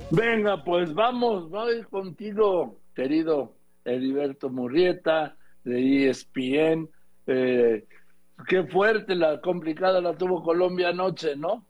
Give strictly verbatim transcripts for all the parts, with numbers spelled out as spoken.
Venga, pues vamos, voy contigo, querido Heriberto Murrieta, de E S P N. Eh, qué fuerte, la complicada la tuvo Colombia anoche, ¿no?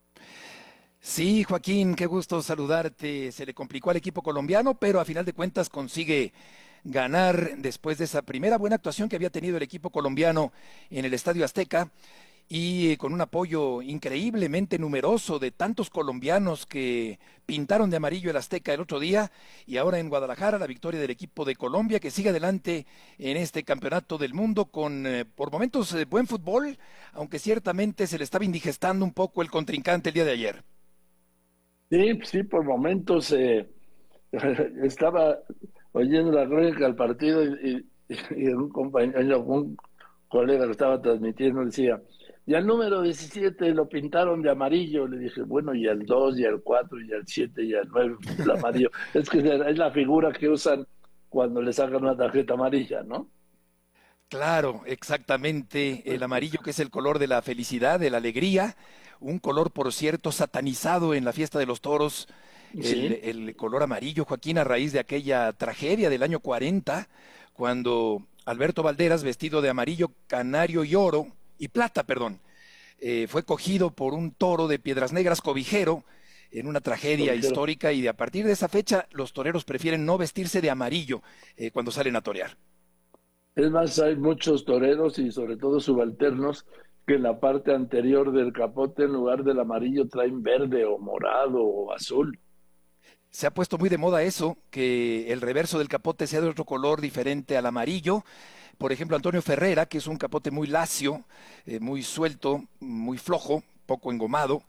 Sí, Joaquín, qué gusto saludarte. Se le complicó al equipo colombiano, pero a final de cuentas consigue ganar después de esa primera buena actuación que había tenido el equipo colombiano en el Estadio Azteca y eh, con un apoyo increíblemente numeroso de tantos colombianos que pintaron de amarillo el Azteca el otro día y ahora en Guadalajara la victoria del equipo de Colombia que sigue adelante en este campeonato del mundo con eh, por momentos eh, buen fútbol, aunque ciertamente se le estaba indigestando un poco el contrincante el día de ayer. Sí, sí, por momentos eh, estaba oyendo la crónica del partido y, y- y un compañero, un colega que estaba transmitiendo decía, y al número diecisiete lo pintaron de amarillo. Le dije, bueno, y al dos y al cuatro y al siete y al nueve el amarillo. Es que es la figura que usan cuando le sacan una tarjeta amarilla, ¿no? Claro, exactamente. El amarillo que es el color de la felicidad, de la alegría, un color, por cierto, satanizado en la fiesta de los toros, el, Sí, el color amarillo, Joaquín, a raíz de aquella tragedia del año cuarenta, cuando Alberto Valderas, vestido de amarillo, canario y oro, y plata, perdón, eh, fue cogido por un toro de Piedras Negras cobijero en una lo tragedia dijeron. histórica y de a partir de esa fecha los toreros prefieren no vestirse de amarillo eh, cuando salen a torear. Es más, hay muchos toreros y sobre todo subalternos que en la parte anterior del capote, en lugar del amarillo, traen verde o morado o azul. Se ha puesto muy de moda eso, que el reverso del capote sea de otro color diferente al amarillo. Por ejemplo, Antonio Ferrera, que es un capote muy lacio, eh, muy suelto, muy flojo, poco engomado,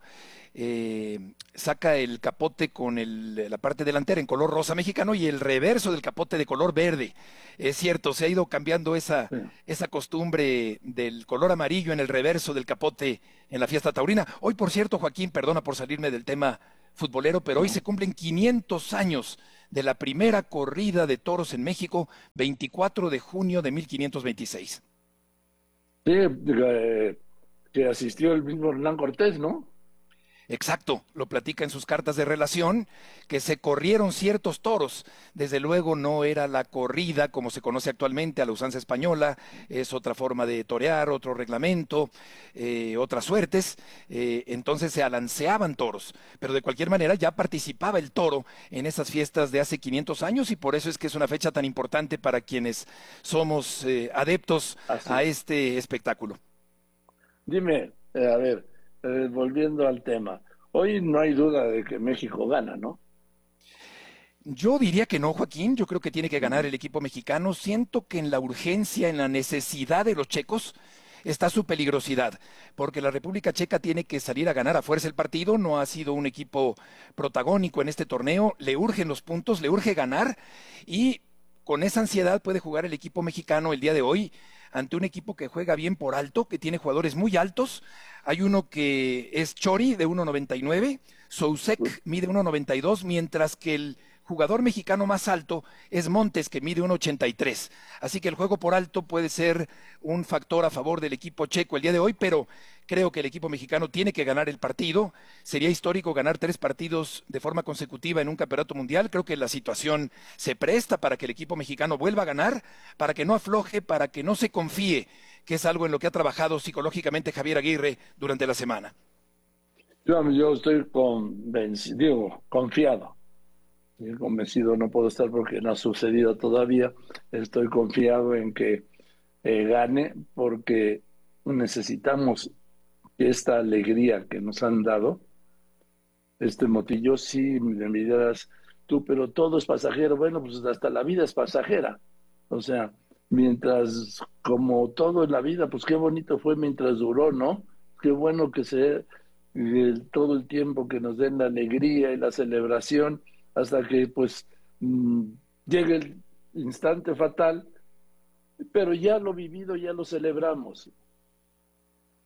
eh, saca el capote con el- la parte delantera en color rosa mexicano y el reverso del capote de color verde. Es cierto, se ha ido cambiando esa, Sí. esa costumbre del color amarillo en el reverso del capote en la fiesta taurina. Hoy, por cierto, Joaquín, perdona por salirme del tema futbolero, pero hoy se No. cumplen quinientos años de la primera corrida de toros en México, veinticuatro de junio de mil quinientos veintiséis. Sí, eh, que asistió el mismo Hernán Cortés, ¿no? Exacto, lo platica en sus cartas de relación, que se corrieron ciertos toros. Desde luego no era la corrida como se conoce actualmente a la usanza española, es otra forma de torear, otro reglamento, eh, otras suertes. Eh, entonces se alanceaban toros, pero de cualquier manera ya participaba el toro en esas fiestas de hace quinientos años y por eso es que es una fecha tan importante para quienes somos eh, adeptos a Así. este espectáculo. Dime, eh, a ver, eh, volviendo al tema, hoy no hay duda de que México gana, ¿no? Yo diría que no, Joaquín. Yo creo que tiene que ganar Ujú. el equipo mexicano. Siento que en la urgencia, en la necesidad de los checos, está su peligrosidad, porque la República Checa tiene que salir a ganar a fuerza el partido. No ha sido un equipo protagónico en este torneo. Le urgen los puntos, le urge ganar y con esa ansiedad puede jugar el equipo mexicano el día de hoy ante un equipo que juega bien por alto, que tiene jugadores muy altos. Hay uno que es Chori de uno noventa y nueve, Sousek mide uno noventa y dos, mientras que el jugador mexicano más alto es Montes, que mide uno ochenta y tres. Así que el juego por alto puede ser un factor a favor del equipo checo el día de hoy, pero creo que el equipo mexicano tiene que ganar el partido. Sería histórico ganar tres partidos de forma consecutiva en un campeonato mundial. Creo que la situación se presta para que el equipo mexicano vuelva a ganar, para que no afloje, para que no se confíe, que es algo en lo que ha trabajado psicológicamente Javier Aguirre durante la semana. Yo, yo estoy convencido, digo, confiado. Y convencido no puedo estar porque no ha sucedido todavía. Estoy confiado en que eh, gane porque necesitamos que esta alegría que nos han dado, este motillo, sí, me dirás tú, pero todo es pasajero. Bueno, pues hasta la vida es pasajera. O sea, mientras, como todo en la vida, pues qué bonito fue mientras duró, ¿no? Qué bueno que se eh, todo el tiempo que nos den la alegría y la celebración hasta que pues mm, llegue el instante fatal, pero ya lo vivido, ya lo celebramos.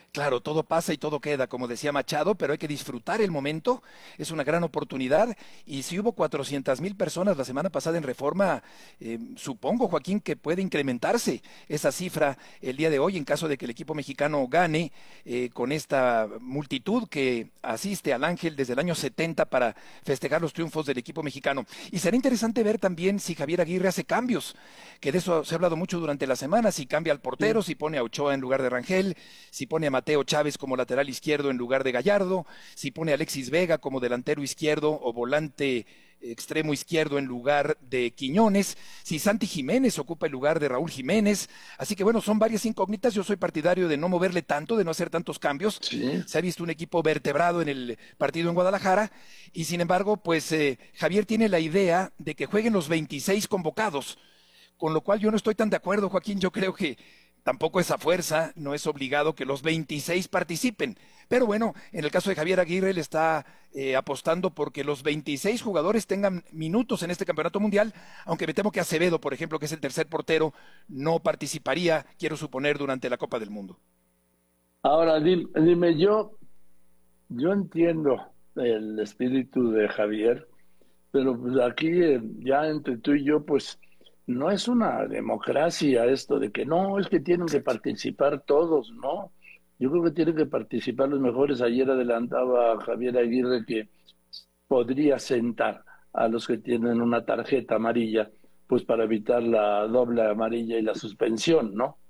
Claro, todo pasa y todo queda, como decía Machado, pero hay que disfrutar el momento, es una gran oportunidad. Y si hubo cuatrocientas mil personas la semana pasada en Reforma, eh, supongo, Joaquín, que puede incrementarse esa cifra el día de hoy en caso de que el equipo mexicano gane eh, con esta multitud que asiste al Ángel desde el año setenta para festejar los triunfos del equipo mexicano. Y será interesante ver también si Javier Aguirre hace cambios, que de eso se ha hablado mucho durante la semana, si cambia al portero, Sí. si pone a Ochoa en lugar de Rangel, si pone a Mateo Chávez como lateral izquierdo en lugar de Gallardo, si pone a Alexis Vega como delantero izquierdo o volante extremo izquierdo en lugar de Quiñones, si Santi Jiménez ocupa el lugar de Raúl Jiménez. Así que bueno, son varias incógnitas. Yo soy partidario de no moverle tanto, de no hacer tantos cambios. Sí. Se ha visto un equipo vertebrado en el partido en Guadalajara y sin embargo, pues eh, Javier tiene la idea de que jueguen los veintiséis convocados, con lo cual yo no estoy tan de acuerdo, Joaquín. Yo creo que tampoco esa fuerza, no es obligado que los veintiséis participen. Pero bueno, en el caso de Javier Aguirre le está eh, apostando porque los veintiséis jugadores tengan minutos en este campeonato mundial, aunque me temo que Acevedo, por ejemplo, que es el tercer portero, no participaría, quiero suponer, durante la Copa del Mundo. Ahora dime, dime yo, yo entiendo el espíritu de Javier, pero pues aquí eh, ya entre tú y yo, pues no es una democracia esto de que no, es que tienen que Exacto. participar todos, ¿no? Yo creo que tienen que participar los mejores. Ayer adelantaba Javier Aguirre que podría sentar a los que tienen una tarjeta amarilla, pues para evitar la doble amarilla y la suspensión, ¿no?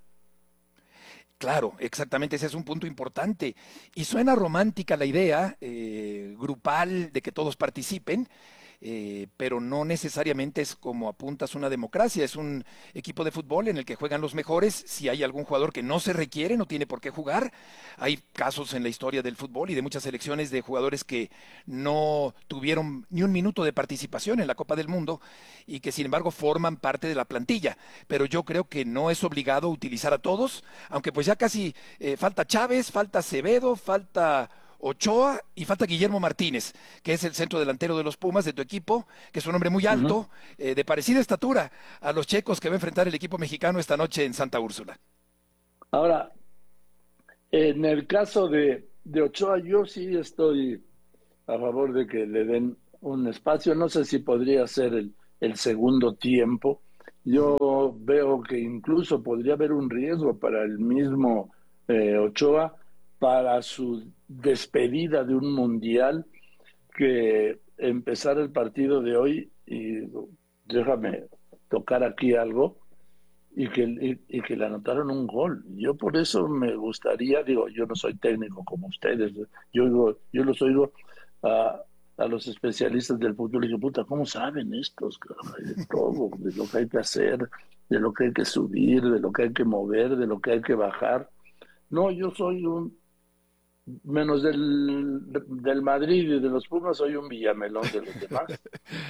Claro, exactamente, ese es un punto importante. Y suena romántica la idea eh, grupal de que todos participen, eh, pero no necesariamente es como apuntas una democracia, es un equipo de fútbol en el que juegan los mejores. Si hay algún jugador que no se requiere, no tiene por qué jugar. Hay casos en la historia del fútbol y de muchas selecciones de jugadores que no tuvieron ni un minuto de participación en la Copa del Mundo y que sin embargo forman parte de la plantilla. Pero yo creo que no es obligado utilizar a todos, aunque pues ya casi eh, falta Chávez, falta Acevedo, falta Ochoa y falta Guillermo Martínez, que es el centro delantero de los Pumas, de tu equipo, que es un hombre muy Ujú. alto, eh, de parecida estatura a los checos que va a enfrentar el equipo mexicano esta noche en Santa Úrsula. Ahora, en el caso de, de Ochoa, yo sí estoy a favor de que le den un espacio. No sé si podría ser el, el segundo tiempo. Ujú. Yo veo que incluso podría haber un riesgo para el mismo eh, Ochoa para su despedida de un mundial, que empezar el partido de hoy, y déjame tocar aquí algo, y que, y, y que le anotaron un gol. Yo por eso me gustaría, digo, yo no soy técnico como ustedes, yo, oigo, yo los oigo a, a los especialistas del fútbol y digo, puta, ¿cómo saben estos? Caray? De todo, de lo que hay que hacer, de lo que hay que subir, de lo que hay que mover, de lo que hay que bajar. No, yo soy un, menos del, del Madrid y de los Pumas, soy un Villamelón de los demás.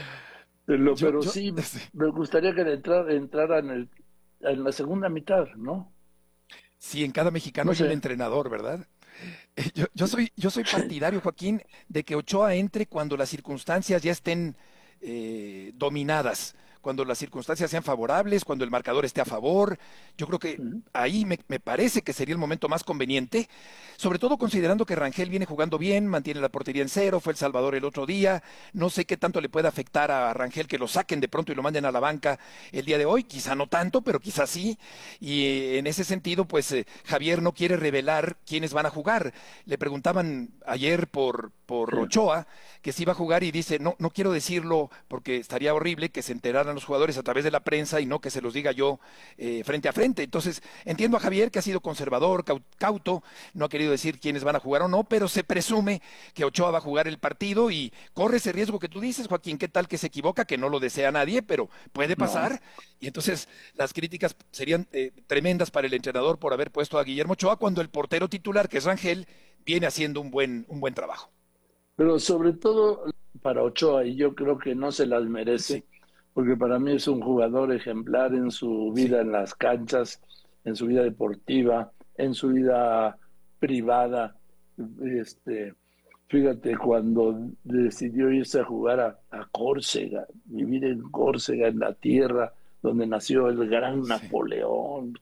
Pero, Yo, pero yo, sí, sí. me gustaría que entrara, entrara en, el, en la segunda mitad, ¿no? Sí, en cada mexicano No hay un sé. entrenador, ¿verdad? Eh, Yo, yo soy, yo soy partidario, Joaquín, de que Ochoa entre cuando las circunstancias ya estén eh, dominadas, cuando las circunstancias sean favorables, cuando el marcador esté a favor. Yo creo que ahí me, me parece que sería el momento más conveniente, sobre todo considerando que Rangel viene jugando bien, mantiene la portería en cero, fue El Salvador el otro día. No sé qué tanto le puede afectar a Rangel que lo saquen de pronto y lo manden a la banca el día de hoy, quizá no tanto, pero quizá sí. Y eh, en ese sentido, pues eh, Javier no quiere revelar quiénes van a jugar. Le preguntaban ayer por, Sí, por Ochoa que si iba a jugar y dice, no, no quiero decirlo porque estaría horrible que se enteraran los jugadores a través de la prensa y no que se los diga yo eh, frente a frente. Entonces, entiendo a Javier que ha sido conservador, cauto, no ha querido decir quiénes van a jugar o no, pero se presume que Ochoa va a jugar el partido y corre ese riesgo que tú dices, Joaquín, qué tal que se equivoca, que no lo desea nadie, pero puede no. pasar. Y entonces las críticas serían eh, tremendas para el entrenador por haber puesto a Guillermo Ochoa cuando el portero titular, que es Rangel, viene haciendo un buen, un buen trabajo. Pero sobre todo para Ochoa, y yo creo que no se las Sí, merece, porque para mí es un jugador ejemplar en su sí. vida en las canchas, en su vida deportiva, en su vida privada. Este, fíjate, cuando decidió irse a jugar a, a Córcega, vivir en Córcega, en la tierra donde nació el gran Sí. Napoleón.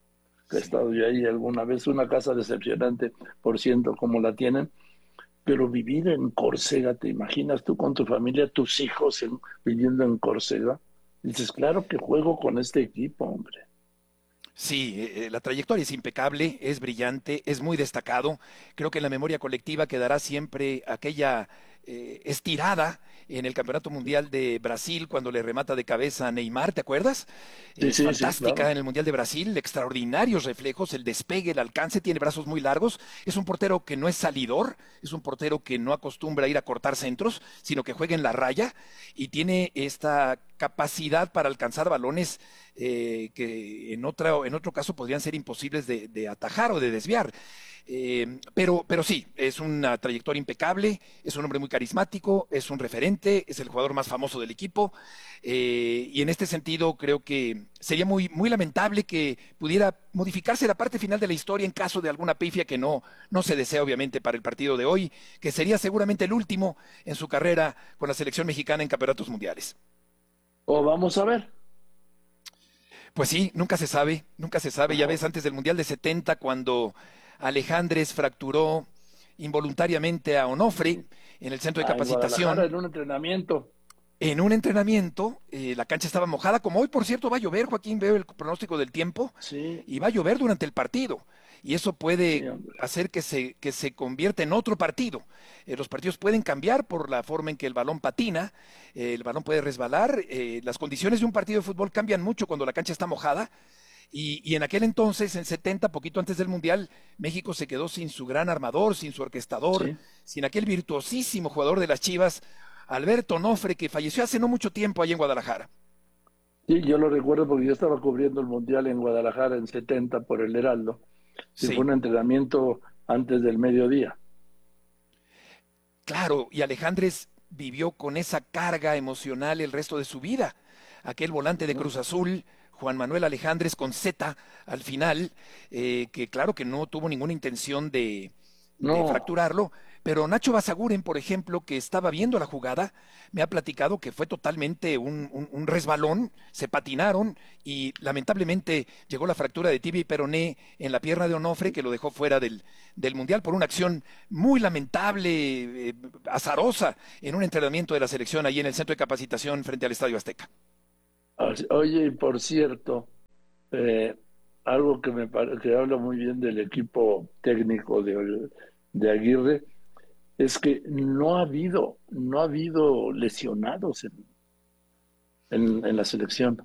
que he Sí. estado yo ahí alguna vez, una casa decepcionante, por ciento, como la tienen, pero vivir en Córcega, ¿te imaginas tú con tu familia, tus hijos en- viviendo en Córcega? Dices, claro que juego con este equipo, hombre. Sí, eh, eh, la trayectoria es impecable, es brillante, es muy destacado. Creo que en la memoria colectiva quedará siempre aquella eh, estirada en el Campeonato Mundial de Brasil cuando le remata de cabeza a Neymar, ¿te acuerdas? Sí, Es sí, sí, fantástica claro. en el Mundial de Brasil, extraordinarios reflejos, el despegue, el alcance, tiene brazos muy largos. Es un portero que no es salidor, es un portero que no acostumbra a ir a cortar centros, sino que juega en la raya y tiene esta capacidad para alcanzar balones eh, que en, otra, en otro caso podrían ser imposibles de, de atajar o de desviar. Eh, pero, pero sí, es una trayectoria impecable, es un hombre muy carismático, es un referente, es el jugador más famoso del equipo. Eh, y en este sentido creo que sería muy, muy lamentable que pudiera modificarse la parte final de la historia en caso de alguna pifia que no, no se desea obviamente para el partido de hoy, que sería seguramente el último en su carrera con la selección mexicana en campeonatos mundiales. O vamos a ver. Pues sí, nunca se sabe, nunca se sabe. Ya ves, antes del Mundial de setenta, cuando Alejandres fracturó involuntariamente a Onofre en el centro de Ah, en Guadalajara, capacitación, en un entrenamiento. en un entrenamiento, eh, la cancha estaba mojada, como hoy, por cierto, va a llover, Joaquín, veo el pronóstico del tiempo, Sí, y va a llover durante el partido. Y eso sí, puede hombre. hacer que se, que se convierta en otro partido. Eh, los partidos pueden cambiar por la forma en que el balón patina, eh, el balón puede resbalar, eh, las condiciones de un partido de fútbol cambian mucho cuando la cancha está mojada. Y, y en aquel entonces, en setenta, poquito antes del Mundial, México se quedó sin su gran armador, sin su orquestador, Sí. sin aquel virtuosísimo jugador de las Chivas, Alberto Nofre, que falleció hace no mucho tiempo allá en Guadalajara. Sí, yo lo recuerdo porque yo estaba cubriendo el Mundial en Guadalajara en setenta por el Heraldo y fue Sí, un entrenamiento antes del mediodía. claro, y Alejandres vivió con esa carga emocional el resto de su vida. Aquel volante de Ujú. Cruz Azul, Juan Manuel Alejandres con Z al final, eh, que claro que no tuvo ninguna intención de, de No, fracturarlo, pero Nacho Basaguren, por ejemplo, que estaba viendo la jugada, me ha platicado que fue totalmente un, un- un resbalón, se patinaron y lamentablemente llegó la fractura de tibia y peroné en la pierna de Onofre, que lo dejó fuera del, del Mundial por una acción muy lamentable, eh, azarosa, en un entrenamiento de la selección ahí en el centro de capacitación frente al Estadio Azteca. oye, y por cierto, eh, algo que me pare- que habla muy bien del equipo técnico de, de Aguirre es que no ha habido, no ha habido lesionados en, en, en la selección.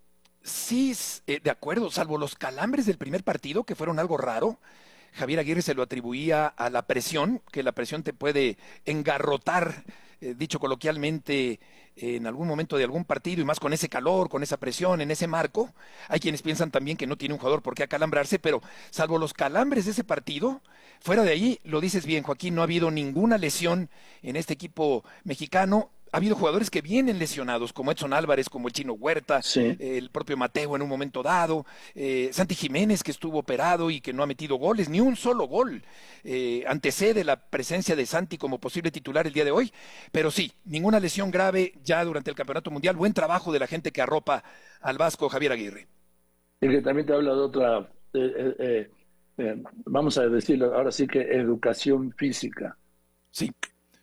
Sí, s- eh, de acuerdo, salvo los calambres del primer partido, que fueron algo raro. Javier Aguirre se lo atribuía a la presión, que la presión te puede engarrotar, eh, dicho coloquialmente, eh, en algún momento de algún partido, y más con ese calor, con esa presión, en ese marco. Hay quienes piensan también que no tiene un jugador por qué acalambrarse, pero salvo los calambres de ese partido, fuera de ahí, lo dices bien, Joaquín, no ha habido ninguna lesión en este equipo mexicano. Ha habido jugadores que vienen lesionados, como Edson Álvarez, como el Chino Huerta, Sí. el propio Mateo en un momento dado, eh, Santi Jiménez que estuvo operado y que no ha metido goles, ni un solo gol. Eh, antecede la presencia de Santi como posible titular el día de hoy, pero sí, ninguna lesión grave ya durante el Campeonato Mundial. Buen trabajo de la gente que arropa al Vasco Javier Aguirre. Y que también te habla de otra, eh, eh, eh, eh, vamos a decirlo ahora sí que educación física. Sí,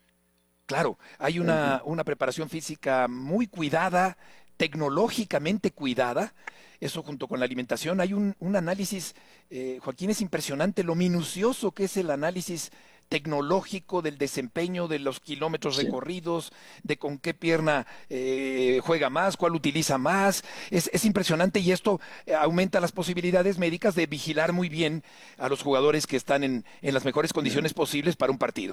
claro, hay Eh, una, una preparación física muy cuidada, tecnológicamente cuidada, eso junto con la alimentación. Hay un, un análisis, eh, Joaquín, es impresionante lo minucioso que es el análisis tecnológico del desempeño de los kilómetros sí. recorridos, de con qué pierna eh, juega más, cuál utiliza más. Es, es impresionante y esto eh, aumenta las posibilidades médicas de vigilar muy bien a los jugadores que están en, en las mejores condiciones posibles para un partido.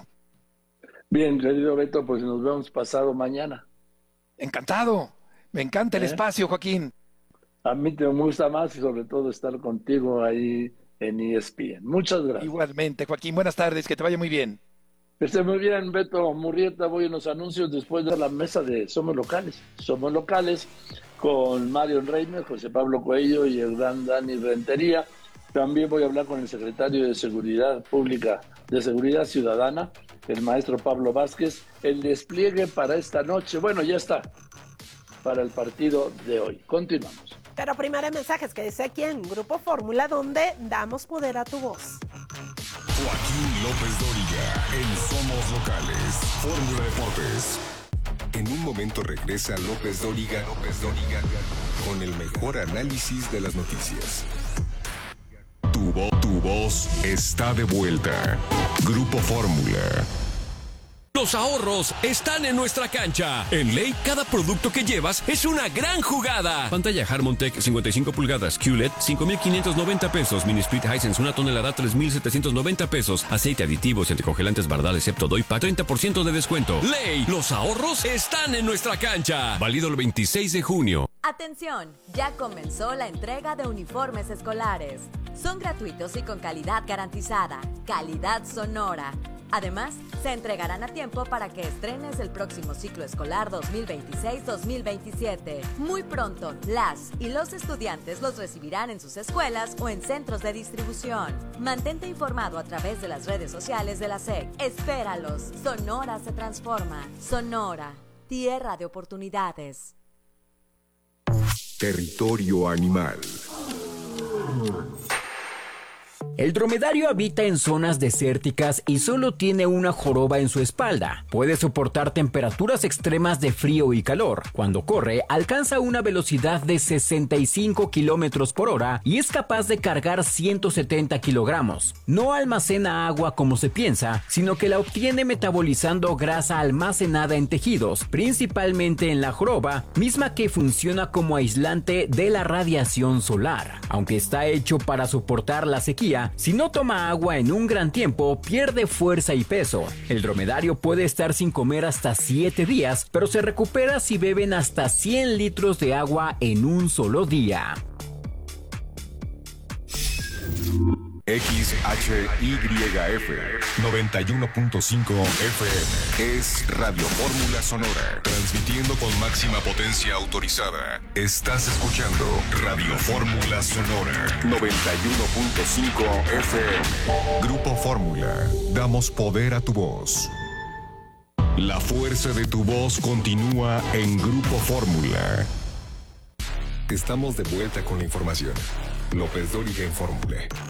Bien, querido Beto, pues nos vemos pasado mañana. Encantado. Me encanta el ¿Eh? espacio, Joaquín. A mí te gusta más y sobre todo estar contigo ahí en E S P N. Muchas gracias. Igualmente, Joaquín. Buenas tardes. Que te vaya muy bien. Que esté muy bien, Beto Murrieta. Voy en los anuncios después de la mesa de Somos Locales. Somos Locales con Mario Reiner, José Pablo Coelho y el gran Dani Rentería. También voy a hablar con el secretario de Seguridad Pública, de Seguridad Ciudadana, el maestro Pablo Vázquez. El despliegue para esta noche, bueno, ya está, para el partido de hoy. Continuamos. Pero primero hay mensajes que dice aquí en Grupo Fórmula, donde damos poder a tu voz. Joaquín López Dóriga, en Somos Locales, Fórmula Deportes. En un momento regresa López Dóriga, López Dóriga, con el mejor análisis de las noticias. Tu, vo- tu voz está de vuelta. Grupo Fórmula. Los ahorros están en nuestra cancha. En Ley, cada producto que llevas es una gran jugada. Pantalla Harmon Tech cincuenta y cinco pulgadas Q L E D cinco mil quinientos noventa pesos. Mini Split Hisense una tonelada tres mil setecientos noventa pesos. Aceite, aditivos y anticongelantes Bardal excepto Doipa treinta por ciento de descuento. Ley, los ahorros están en nuestra cancha. Válido el veintiséis de junio. Atención, ya comenzó la entrega de uniformes escolares. Son gratuitos y con calidad garantizada. Calidad Sonora. Además, se entregarán a tiempo para que estrenes el próximo ciclo escolar dos mil veintiséis dos mil veintisiete. Muy pronto, las y los estudiantes los recibirán en sus escuelas o en centros de distribución. Mantente informado a través de las redes sociales de la S E C. Espéralos. Sonora se transforma. Sonora, tierra de oportunidades. Territorio animal. El dromedario habita en zonas desérticas y solo tiene una joroba en su espalda. Puede soportar temperaturas extremas de frío y calor. Cuando corre, alcanza una velocidad de sesenta y cinco kilómetros por hora y es capaz de cargar ciento setenta kilogramos. No almacena agua como se piensa, sino que la obtiene metabolizando grasa almacenada en tejidos, principalmente en la joroba, misma que funciona como aislante de la radiación solar. Aunque está hecho para soportar la sequía, si no toma agua en un gran tiempo, pierde fuerza y peso. El dromedario puede estar sin comer hasta siete días, pero se recupera si beben hasta cien litros de agua en un solo día. X H Y F noventa y uno punto cinco F M es Radio Fórmula Sonora, transmitiendo con máxima potencia autorizada. Estás escuchando Radio Fórmula Sonora noventa y uno punto cinco F M. Grupo Fórmula, damos poder a tu voz. La fuerza de tu voz continúa en Grupo Fórmula. Estamos de vuelta con la información. López Dóriga en Fórmula.